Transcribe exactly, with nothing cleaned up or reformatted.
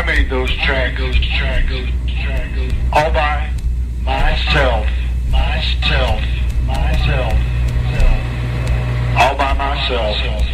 I made those tracks, those tracks, those tracks, all by myself, myself, myself, all by myself.